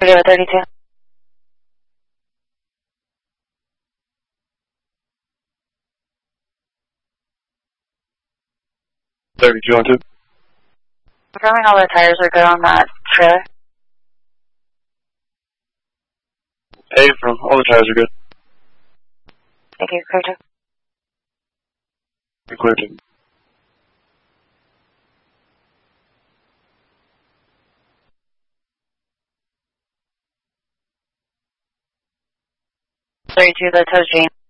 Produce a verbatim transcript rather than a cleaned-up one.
zero thirty-two. thirty-two on two. Confirming all the tires are good on that trailer. Hey, from all the tires are good. Thank you, clear two. Clear two. thirty-two, the tow's Jane.